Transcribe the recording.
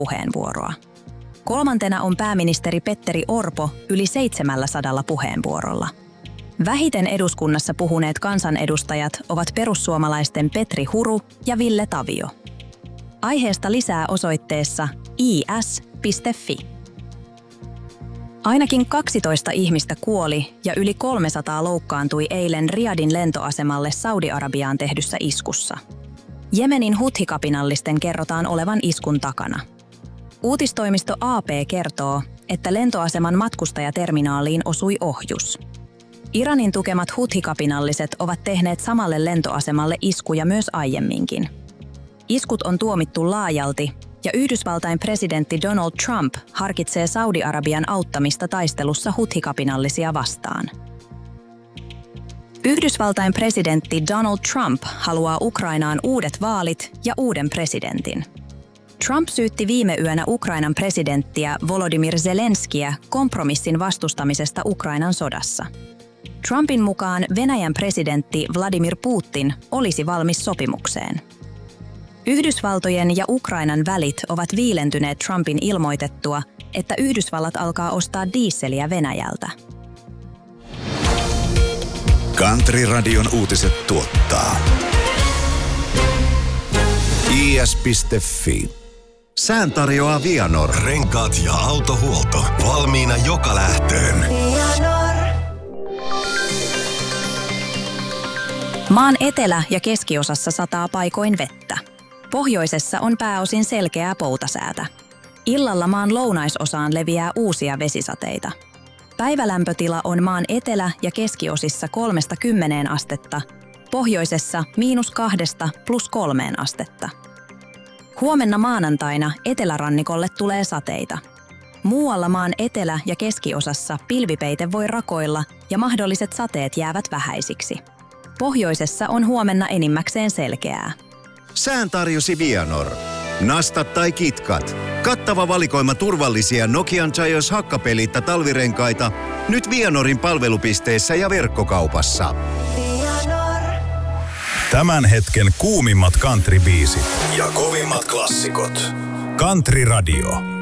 puheenvuoroa. Kolmantena on pääministeri Petteri Orpo yli 700 puheenvuorolla. Vähiten eduskunnassa puhuneet kansanedustajat ovat perussuomalaisten Petri Huru ja Ville Tavio. Aiheesta lisää osoitteessa is.fi. Ainakin 12 ihmistä kuoli ja yli 300 loukkaantui eilen Riyadhin lentoasemalle Saudi-Arabiaan tehdyssä iskussa. Jemenin Huthi-kapinallisten kerrotaan olevan iskun takana. Uutistoimisto AP kertoo, että lentoaseman matkustajaterminaaliin osui ohjus. Iranin tukemat Huthi-kapinalliset ovat tehneet samalle lentoasemalle iskuja myös aiemminkin. Iskut on tuomittu laajalti, ja Yhdysvaltain presidentti Donald Trump harkitsee Saudi-Arabian auttamista taistelussa Huthi-kapinallisia vastaan. Yhdysvaltain presidentti Donald Trump haluaa Ukrainaan uudet vaalit ja uuden presidentin. Trump syytti viime yönä Ukrainan presidenttiä Volodymyr Zelenskiä kompromissin vastustamisesta Ukrainan sodassa. Trumpin mukaan Venäjän presidentti Vladimir Putin olisi valmis sopimukseen. Yhdysvaltojen ja Ukrainan välit ovat viilentyneet Trumpin ilmoitettua, että Yhdysvallat alkaa ostaa diisseliä Venäjältä. Country-radion uutiset tuottaa is.fi. Sään tarjoaa Vianor. Renkaat ja autohuolto valmiina joka lähtöön. Maan etelä- ja keskiosassa sataa paikoin vettä. Pohjoisessa on pääosin selkeää poutasäätä. Illalla maan lounaisosaan leviää uusia vesisateita. Päivälämpötila on maan etelä- ja keskiosissa 3–10 astetta, pohjoisessa -2 + 3 astetta. Huomenna maanantaina etelärannikolle tulee sateita. Muualla maan etelä- ja keskiosassa pilvipeite voi rakoilla ja mahdolliset sateet jäävät vähäisiksi. Pohjoisessa on huomenna enimmäkseen selkeää. Sään tarjosi Vianor. Nastat tai kitkat. Kattava valikoima turvallisia Nokian Gios hakkapeliitta talvirenkaita nyt Vianorin palvelupisteissä ja verkkokaupassa. Tämän hetken kuumimmat country-biisit ja kovimmat klassikot. Country Radio.